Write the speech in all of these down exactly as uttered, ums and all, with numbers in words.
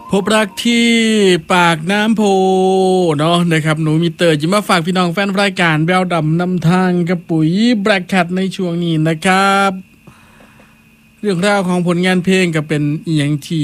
พบรักที่ปากน้ำโพเนาะนะครับหนูมีเตอร์จะมาฝากพี่น้องแฟนรายการแววดำนำทางกับปุ๋ยแบล็คแคทในช่วงนี้นะครับเรื่องราวของผลงานเพลงก็เป็นอีหยังที่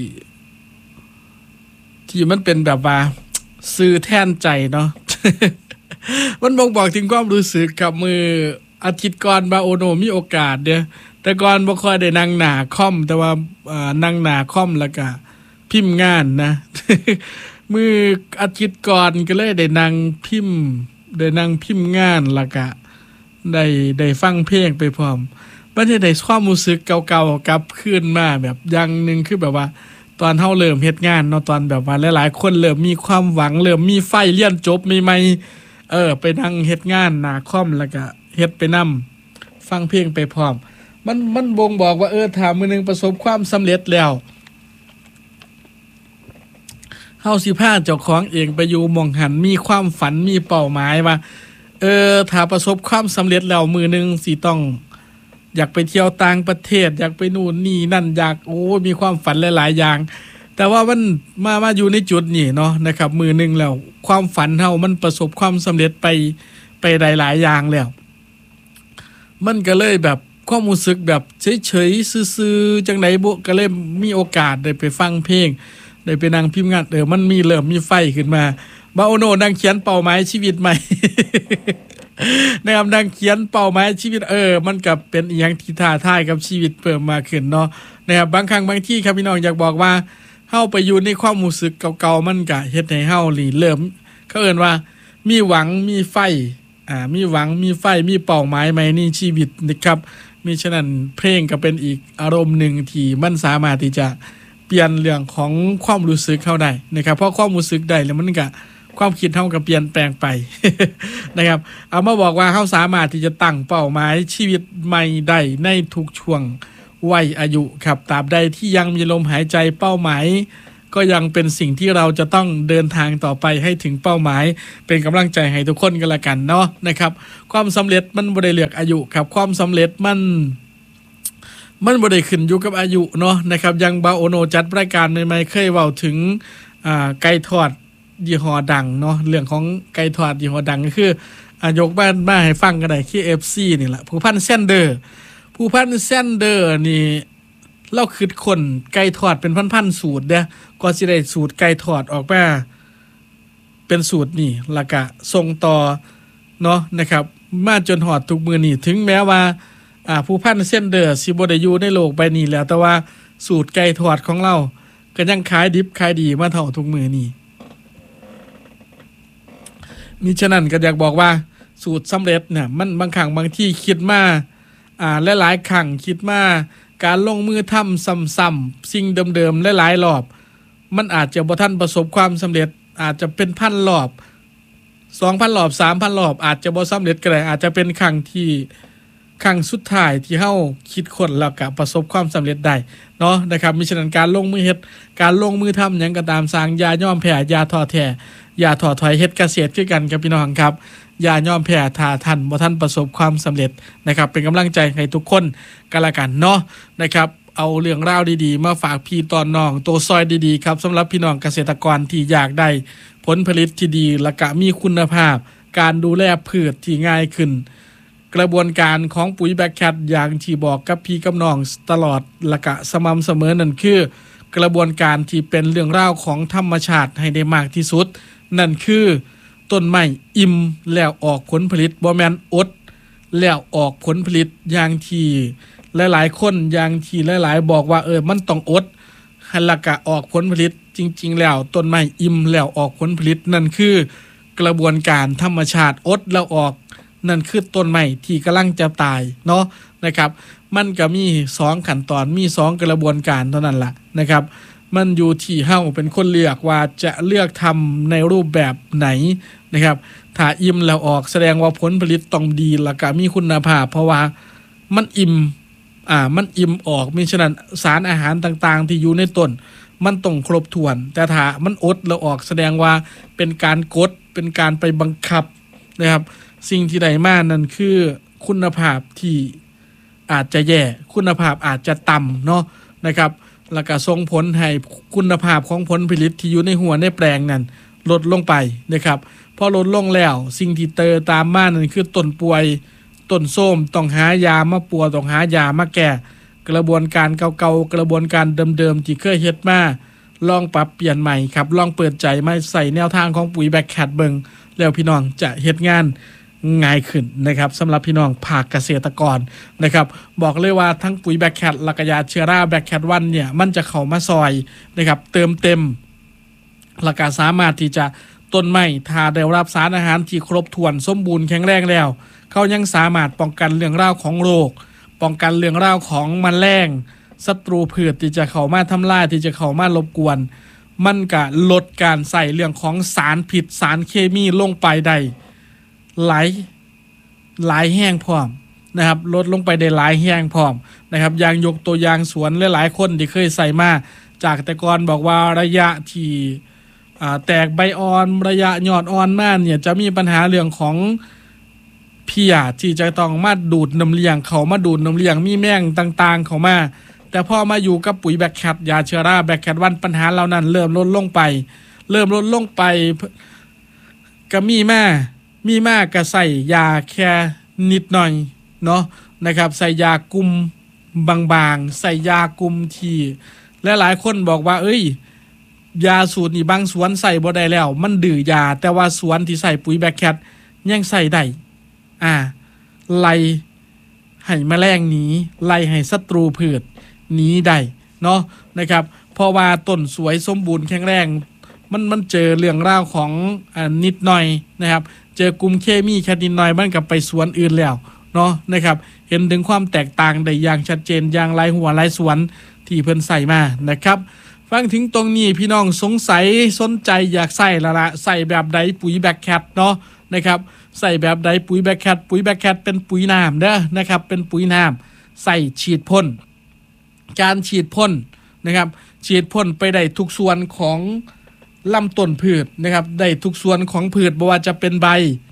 ที่มันเป็นแบบว่าสื่อแทนใจเนาะ มันบ่งบอกถึงความรู้สึกกับมืออาทิตย์ก่อนบาโอโนมีโอกาสเด้อแต่ก่อนบ่ค่อยได้นั่งหน้าคอมแต่ว่าอ่านั่งหน้าคอมแล้วก็พิมพ์งานนะ มืออาทิตย์ก่อนก็เลยได้นั่งพิมพ์ได้นั่งพิมพ์งานแล้วก็ได้ได้ฟังเพลงไปพร้อมมันจะได้ความรู้สึกเก่าๆกลับคืนมาแบบอย่างนึงคือแบบว่าตอนเฮาเริ่มเฮ็ดงานเนาะตอนแบบว่าหลายๆคนเริ่มมีความหวังเริ่มมีไฟเรียนจบใหม่ๆเออไปนั่งเฮ็ดงานหน้าคอมแล้วก็เฮ็ดไปนำฟังเพลงไปพร้อมมันมันบ่งบอกว่าเออถ้ามื้อนึงประสบความสำเร็จแล้วเฮาสิพาเจ้าของเองไปอยู่หม้องหันมีความฝันมีเป้าหมายว่าเออถ้าประสบความสำเร็จแล้วมื้อนึงสิต้องอยากไปเที่ยวต่างประเทศอยากไปนู่นนี่นั่นอยากโอ้มีความฝันหลายๆอย่างแต่ว่ามันมามาอยู่ในจุดนี้เนาะนะครับมื้อนึงแล้วความฝันเฮามันประสบความสำเร็จไปไปหลายๆอย่างแล้วมันก็เลยแบบความรู้สึกแบบเฉยๆซื่อๆจังได๋บ่ก็เลยมีโอกาสได้ไปฟังเพลงได้ไปนั่งพิมพ์งานเออมันมีเริ่มมีไฟขึ้นมาบาโอโนนั่งเขียนเป้าหมายชีวิตใหม่ นะครับนั่งเขียนเป้าหมายชีวิตเออมันก็เป็นอีหยังที่ท้าทายกับชีวิตเพิ่มมากขึ้นเนาะนะครับบางครั้งบางที่ครับพี่น้องอยากบอกว่าเฮาไปอยู่ในความรู้สึกเก่าๆมันก็เฮ็ดให้เฮานี่เริ่มเขาเอิ้นว่ามีหวังมีไฟอ่ามีหวังมีไฟมีเป้าหมายใหม่ในชีวิตนะครับมิฉะนั้นเพลงก็เป็นอีกอารมณ์หนึ่งที่มันสามารถที่จะเปลี่ยนเรื่องของความรู้สึกเฮาได้นะครับเพราะความรู้สึกได้แล้วมันก็ความคิดเฮาก็เปลี่ยนแปลงไป นะครับเอามาบอกว่าเฮาสามารถที่จะตั้งเป้าหมายชีวิตใหม่ได้ในทุกช่วงวัยอายุครับตราบใดที่ยังมีลมหายใจเป้าหมายก็ยังเป็นสิ่งที่เราจะต้องเดินทางต่อไปให้ถึงเป้าหมายเป็นกำลังใจให้ทุกคนกันละกันเนาะนะครับความสำเร็จมันบ่ได้เลือกอายุครับความสำเร็จมันมันบ่ได้ขึ้นอยู่กับอายุเนาะนะครับยังบาโอโนจัดรายการใหม่ๆเคยเว้าถึงอ่าไก่ทอดยี่ห้อดังเนาะเรื่องของไก่ทอดยี่ห้อดังก็คืออ่ายกบ้านมาให้ฟังกันได้ เค เอฟ ซี นี่แหละผู้พันแซนเดอร์ผู้พันแซนเดอร์นี่เราคิดคนไก่ทอดเป็นพันๆสูตรเด้อก็สิได้สูตรไก่ทอดออกมาเป็นสูตรนี่แล้วก็ส่งต่อเนาะนะครับมาจนฮอดทุกมื้อนี้ถึงแม้ว่าอ่าผู้พันแซนเดอร์สิบ่ได้อยู่ในโลกใบนี้แล้วแต่ว่าสูตรไก่ทอดของเราก็ยังขายดิบขายดีมาเท่าทุกมื้อนี้มิฉะนั้นก็อยากบอกว่าสูตรสำเร็จเนี่ยมันบางครั้งบางที่คิดมาอ่าหลายๆครั้งคิดมาการลงมือทำซ้ำๆสิ่งเดิมๆหลายๆรอบมันอาจจะบ่ทันประสบความสำเร็จอาจจะเป็นพันรอบ สองพัน รอบ สามพัน รอบอาจจะบ่สำเร็จก็ได้อาจจะเป็นครั้งที่ครั้งสุดท้ายที่เฮาคิดค้นแล้วก็ประสบความสำเร็จได้เนาะนะครับมิฉะนั้นการลงมือเฮ็ดการลงมือทำหยังก็ตามสร้างอย่ายอมแพ้อย่าท้อแท้อย่าท้อถอยเฮ็ดเกษตรคือกันกับพี่น้องครับอย่ายอมแพ้ถ้าท่านบ่ทันประสบความสำเร็จนะครับเป็นกำลังใจให้ทุกคนกันละกันเนาะนะครับเอาเรื่องราวดีๆมาฝากพี่ตอนน้องตัวซอยดีๆครับสำหรับพี่น้องเกษตรกรที่อยากได้ผลผลิตที่ดีและก็มีคุณภาพการดูแลพืชที่ง่ายขึ้นกระบวนการของปุ๋ยแบล็คแคทอย่างที่บอกกับพี่กับน้องตลอดและก็สม่ำเสมอนั่นคือกระบวนการที่เป็นเรื่องราวของธรรมชาติให้ได้มากที่สุดนั่นคือต้นไม้อิ่มแล้วออกผลผลิตบ่แม่นอดแล้วออกผลผลิตอย่างที่หลายๆคนอย่างที่หลายๆบอกว่าเออมันต้องอดให้ละกะออกผลผลิตจริงๆแล้วต้นไม้อิ่มแล้วออกผลผลิตนั่นคือกระบวนการธรรมชาติอดแล้วออกนั่นคือต้นไม้ที่กำลังจะตายเนาะนะครับมันก็มีสองขั้นตอนมีสองกระบวนการเท่านั้นล่ะนะครับมันอยู่ที่เฮาเป็นคนเลือกว่าจะเลือกทำในรูปแบบไหนนะครับถ้าอิ่มแล้วออกแสดงว่าผลผลิตต้องดีแล้วก็มีคุณภาพเพราะว่ามันอิ่มอ่ามันอิ่มออกมิฉะนั้นสารอาหารต่างๆที่อยู่ในต้นมันต้องครบถ้วนแต่ถ้ามันอดแล้วออกแสดงว่าเป็นการกดเป็นการไปบังคับนะครับสิ่งที่ได้มานั่นคือคุณภาพที่อาจจะแย่คุณภาพอาจจะต่ำเนาะนะครับแล้วก็ส่งผลให้คุณภาพของผลผลิตที่อยู่ในหัวในแปลงนั้นลดลงไปนะครับพอลดลงแล้วสิ่งที่เตอตามมานั่นคือต้นป่วยต้นส้มต้องหายามาปัวต้องหายามาแก้กระบวนการเก่าๆกระบวนการเดิมๆที่เคยเฮ็ดมาลองปรับเปลี่ยนใหม่ครับลองเปิดใจมาใส่แนวทางของปุ๋ยแบคแคทเบิงแล้วพี่น้องจะเฮ็ดงานง่ายขึ้นนะครับสำหรับพี่น้องภาคเกษตรกรนะครับบอกเลยว่าทั้งปุ๋ยแบคแคทและก็ยาเชื้อราแบคแคทวันเนี่ยมันจะเข้ามาซอยนะครับเติมเต็มและก็สามารถที่จะต้นไม้ถ้าได้รับสารอาหารที่ครบถ้วนสมบูรณ์แข็งแรงแล้วเขายังสามารถป้องกันเรื่องราวของโรคป้องกันเรื่องราวของแมลงศัตรูพืชที่จะเข้ามาทำลายที่จะเข้ามารบกวนมันก็ลดการใส่เรื่องของสารพิษสารเคมีลงไปได้หลายหลายแห้งพร้อมนะครับลดลงไปได้หลายแห้งพร้อมนะครับอย่างยกตัวอย่างสวนหลายๆคนที่เคยใส่มาจากแต่ก่อนบอกว่าระยะที่แตกใบอ่อนระยะยอดอ่อนมากเนี่ยจะมีปัญหาเรื่องของเพียที่จะต้องมาดูดน้ำเลี้ยงเขามาดูดน้ำเลี้ยงมีแมงต่างๆเขามาแต่พอมาอยู่กับปุ๋ยแบคแคทยาเชื้อราแบคแคทวันปัญหาเหล่านั้นเริ่มลดลงไปเริ่มลดลงไปก็มีมามีมากก็ใส่ยาแค่นิดหน่อยเนาะนะครับใส่ยากลุ่มบางๆใส่ยากลุ่มที่และหลายคนบอกว่าเอ้ยยาสูตรนี่บางสวนใส่บ่ได้แล้วมันดื้อยาแต่ว่าสวนที่ใส่ปุ๋ยแบคแคทยังใส่ได้อ่าไล่ให้แมลงหนีไล่ให้ศัตรูพืชหนีได้เนาะนะครับเพราะว่าต้นสวยสมบูรณ์แข็งแรงมันมันเจอเรื่องราวของอ่านิดหน่อยนะครับเจอกลุ่มเคมีแค่นิดหน่อยมันกลับไปสวนอื่นแล้วเนาะนะครับเห็นถึงความแตกต่างได้อย่างชัดเจนอย่างหลายหัวหลายสวนที่เพิ่นใส่มานะครับฟังถึงตรงนี้พี่น้องสงสัยสนใจอยากใส่ละละใส่แบบใดปุ๋ยแบคแคทเนาะนะครับใส่แบบใดปุ๋ยแบคแคทปุ๋ยแบคแคทเป็นปุ๋ยน้ำเด้อนะครับเป็นปุ๋ยน้ำใส่ฉีดพ่นการฉีดพ่นนะครับฉีดพ่นไปได้ทุกส่วนของลำต้นพืชนะครับได้ทุกส่วนของพืชบ่ว่าจะเป็นใบ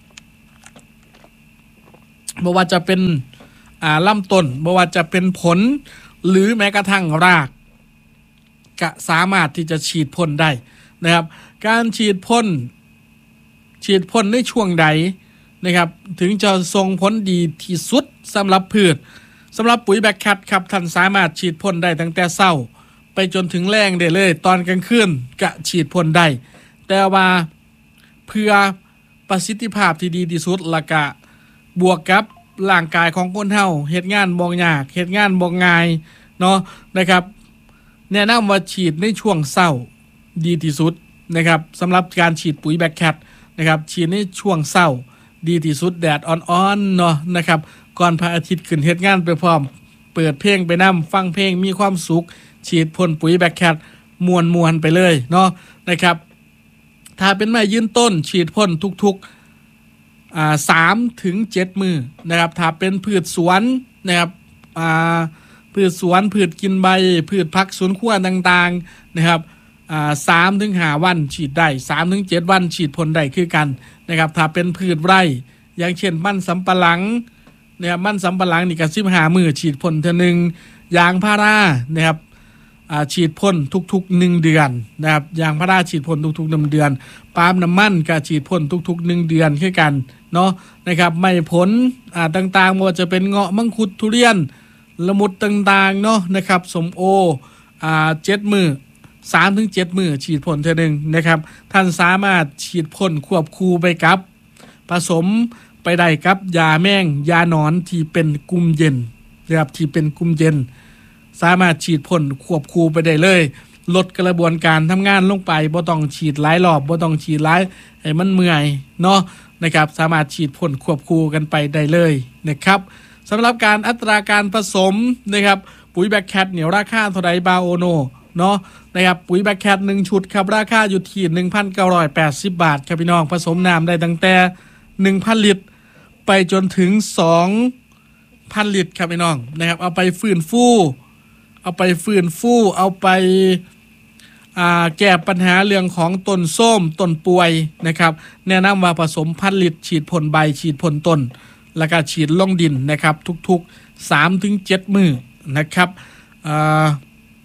บ่ว่าจะเป็นอ่าลำต้นบ่ว่าจะเป็นผลหรือแม้กระทั่งรากก็สามารถที่จะฉีดพ่นได้นะครับการฉีดพ่นฉีดพ่นในช่วงใดนะครับถึงจะส่งผลดีที่สุดสำหรับพืชสำหรับปุ๋ยแบคแคทครับท่านสามารถฉีดพ่นได้ตั้งแต่เช้าไปจนถึงแรงได้เลยตอนกลางคืนก็ฉีดพ่นได้แต่ว่าเพื่อประสิทธิภาพที่ดีที่สุดและก็บวกกับร่างกายของคนเฮาเฮ็ดงานบ่ยากเฮ็ดงานบ่ง่ายเนาะนะครับแนะนำว่าฉีดในช่วงเช้าดีที่สุดนะครับสำหรับการฉีดปุ๋ยแบคแคทนะครับฉีดในช่วงเช้าดีที่สุดแดดอ่อนๆเนาะนะครับก่อนพระอาทิตย์ขึ้นเฮ็ดงานไปพร้อมเปิดเพลงไปนำฟังเพลงมีความสุขฉีดพ่นปุ๋ยแบคแคทมวนๆไปเลยเนาะนะครับถ้าเป็นไม้ยืนต้นฉีดพ่นทุกๆอ่าสามถึงเจ็ดมื้อนะครับถ้าเป็นพืชสวนนะครับอ่าพืชสวนพืชกินใบพืชผักสวนครัวต่างๆนะครับอ่าสามถึงห้าวันฉีดได้สามถึงเจ็ดวันฉีดพ่นได้คือกันนะครับถ้าเป็นพืชไร่อย่างเช่นมันสำปะหลังนะครับมันสำปะหลังนี่ก็สิบห้ามื้อฉีดพ่นเทื่อนึงยางพารานะครับอ่าฉีดพ่นทุกๆหนึ่งเดือนนะครับยางพาราฉีดพ่นทุกๆหนึ่งเดือนปาล์มน้ำมันก็ฉีดพ่นทุกๆหนึ่งเดือนคือกันเนาะนะครับไม่ผลอ่าต่างๆบ่ว่าจะเป็นเงาะมังคุดทุเรียนละมุดต่างๆเนาะนะครับสมโออ่าเจ็ดมื้อสามถึงเจ็ดมื้อฉีดพ่นเทื่อนึงนะครับท่านสามารถฉีดพ่นควบคู่ไปกับผสมไปได้กับยาแมงยาหนอนที่เป็นกลุ่มเย็นนะครับที่เป็นกลุ่มเย็นสามารถฉีดพ่นควบคู่ไปได้เลยลดกระบวนการทำงานลงไปบ่ต้องฉีดหลายรอบบ่ต้องฉีดหลายให้มันเมื่อยเนาะนะครับสามารถฉีดพ่นควบคู่กันไปได้เลยนะครับสำหรับการอัตราการผสมนะครับปุ๋ยแบคแคทเนี่ยราคาเท่าไรบาโอโนเนาะนะครับปุ๋ยแบคแคทหนึ่งชุดครับราคาอยู่ที่ หนึ่งพันเก้าร้อยแปดสิบ บาทครับพี่น้องผสมน้ำได้ตั้งแต่ หนึ่งพัน ลิตรไปจนถึง สองพัน ลิตรครับพี่น้องนะครับเอาไปฟื้นฟูเอาไปฟื้นฟูเอาไปอ่าแก้ปัญหาเรื่องของต้นส้มต้นป่วยนะครับแนะนำว่าผสมพันลิตรฉีดพ่นใบฉีดพ่นต้นแล้วก็ฉีดลงดินนะครับทุกๆ สามถึงเจ็ด มื้อนะครับอ่า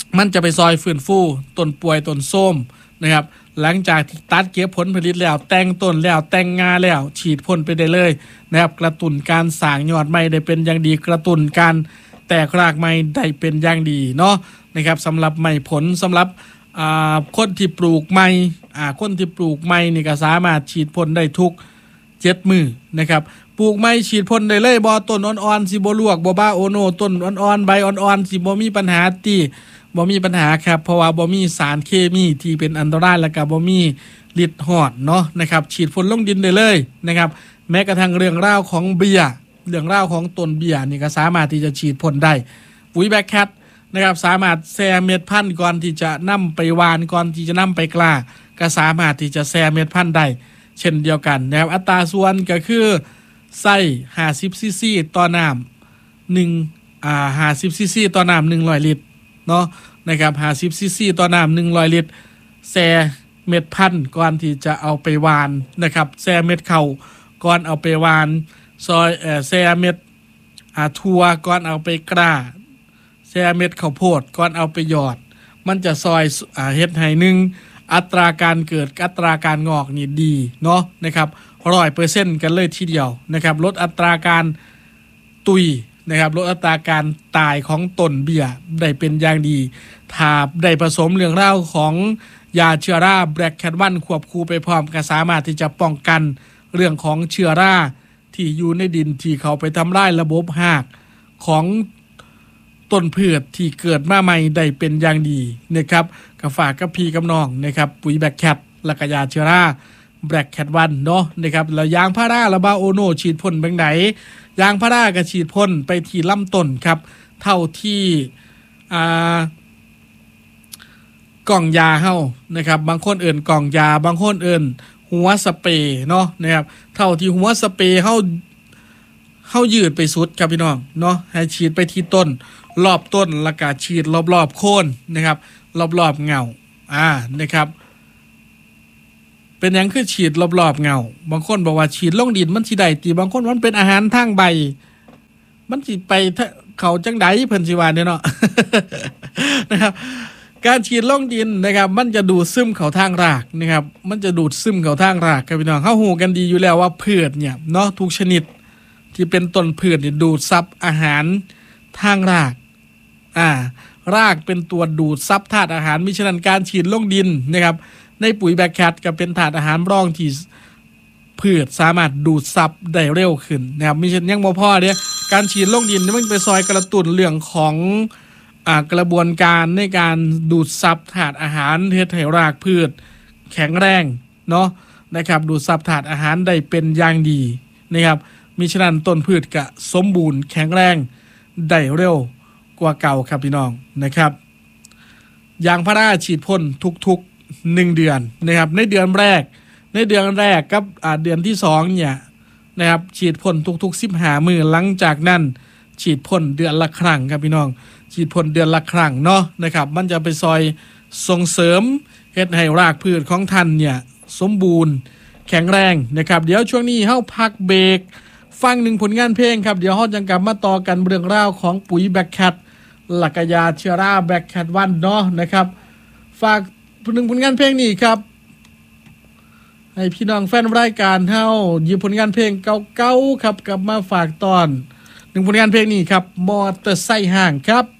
มันจะไปซอยฟื้นฟูต้นป่วยต้นส้มนะครับหลังจากที่ตัดเก็บผลผลิตแล้วแต่งต้นแล้วแต่งงาแล้วฉีดพ่นไปได้เลยนะครับกระตุ้นการสร้างยอดใหม่ได้เป็นอย่างดีกระตุ้นการแตกรากใหม่ได้เป็นอย่างดีเนาะนะครับสำหรับไม้ผลสำหรับอ่าคนที่ปลูกไม้อ่าคนที่ปลูกไม้นี่ก็สามารถฉีดพ่นได้ทุกเจ็ดมือนะครับปลูกไม้ฉีดพ่นได้เลยบ่ต้นอ่อนๆสิบ่ลวกบ่บ้าโอโนต้นอ่อนๆใบอ่อนๆสิบ่มีปัญหาตีบ่มีปัญหาครับเพราะว่าบ่มีสารเคมีที่เป็นอันตรายแล้วก็บ่มีฤทธิ์ฮอดเนาะนะครับฉีดพ่นลงดินได้เลยนะครับแม้กระทั่งเรื่องราวของเบียร์เรื่องราวของต้นเบียร์นี่ก็สามารถที่จะฉีดพ่นได้ปุ๋ยแบคแคทนะครับสามารถแช่เม็ดพันธุ์ก่อนที่จะนำไปหว่านก่อนที่จะนำไปกล้าก็สามารถที่จะแช่เม็ดพันธุ์ได้เช่นเดียวกันนะครับอัตราส่วนก็คือใส่ห้าสิบซีซีต่อน้ำหนึ่งอ่าห้าสิบซีซีต่อน้ำหนึ่งร้อยลิตรเนาะนะครับห้าสิบซีซีต่อน้ำหนึ่งร้อยลิตรแช่เม็ดพันธุ์ก่อนที่จะเอาไปหว่านนะครับแช่เม็ดเข่าก่อนเอาไปหว่านซอยเอ่อแช่เม็ดอ่าถั่วก่อนเอาไปกล้าแช่เม็ดข้าวโพดก่อนเอาไปหยอดมันจะซอยอ่าเฮ็ดให้หนึ่งอัตราการเกิดอัตราการงอกนี่ดีเนาะนะครับร้อยเปอร์เซ็นต์กันเลยทีเดียวนะครับลดอัตราการตุยนะครับลดอัตราการตายของต้นเบี้ยได้เป็นอย่างดีถ้าได้ผสมเรื่องราวของยาเชื้อราแบล็กแคทวันควบคู่ไปพร้อมก็สามารถที่จะป้องกันเรื่องของเชื้อราที่อยู่ในดินที่เขาไปทำลายระบบรากของต้นพืชที่เกิดมาใหม่ได้เป็นอย่างดีนะครับก็ฝากกับพี่กับน้องนะครับปุ๋ยแบล็กแคทและก็ยาเชื้อราแบล็กแคทวันเนาะนะครับแล้วยางพาราและบาโอโนฉีดพ่นแบบไหนยางพาราก็ฉีดพ่นไปที่ลำต้นครับเท่าที่อ่ากล่องยาเฮานะครับบางคนเอิ่นกล่องยาบางคนเอิ่นหัวสเปรย์เนาะนะครับเท่าที่หัวสเปรย์เฮาเฮายืดไปสุดครับพี่น้องเนาะให้ฉีดไปที่ต้นรอบต้นแล้วก็ฉีดรอบๆโคนนะครับรอบๆเงาอ่านะครับเป็นอย่างคือฉีดรอบๆเงาบางคนบอกว่าฉีดลงดินมันสิได้ติบางคนมันเป็นอาหารทางใบมันสิไปเขาจังไดเพิ่นสิว่าเนี่ยเนาะ นะครับการฉีดลงดินนะครับมันจะดูดซึมเข้าทางรากนะครับมันจะดูดซึมเข้าทางรากครับพี่น้องเฮาฮู้กันดีอยู่แล้วว่าพืชเนี่ยเนาะทุกชนิดที่เป็นต้นพืชเนี่ยดูดซับอาหารทางรากอ่ารากเป็นตัวดูดซับธาตุอาหารมิฉะนั้นการฉีดลงดินนะครับในปุ๋ยแบคแคทก็เป็นธาตุอาหารรองที่พืชสามารถดูดซับได้เร็วขึ้นนะครับมิฉะนั้นยังบ่พอเด้การฉีดลงดินมันไปซอยกระตุ้นเรื่องของอ่ากระบวนการในการดูดซับธาตุอาหารเฮ็ดให้รากพืชแข็งแรงเนาะนะครับดูดซับธาตุอาหารได้เป็นอย่างดีนะครับมิฉะนั้นต้นพืชก็สมบูรณ์แข็งแรงได้เร็วกว่าเก่าครับพี่น้องนะครับยางพาราฉีดพ่นทุกๆหนึ่งเดือนนะครับในเดือนแรกในเดือนแรกกับอ่าเดือนที่สองเนี่ยนะครับฉีดพ่นทุกๆสิบห้ามื้อหลังจากนั้นฉีดพ่นเดือนละครั้งครับพี่น้องฉีดพ่นเดือนละครั้งเนาะนะครับมันจะไปซอยส่งเสริมเฮ็ดให้รากพืชของท่านเนี่ยสมบูรณ์แข็งแรงนะครับเดี๋ยวช่วงนี้เฮาพักเบรกฟังหนึ่งผลงานเพลงครับเดี๋ยวเฮาจังกลับมาต่อกันเรื่องราวของปุ๋ยแบคแคทหลักยาเชื้อราแบคแคทวันเนาะนะครับฝากหนึ่งผลงานเพลงนี้ครับให้พี่น้องแฟนรายการเฮาหยิบผลงานเพลงเก่าๆครับกลับมาฝากตอนหนึ่งผลงานเพลงนี้ครับมอเตอร์ไซค์ห่างครับ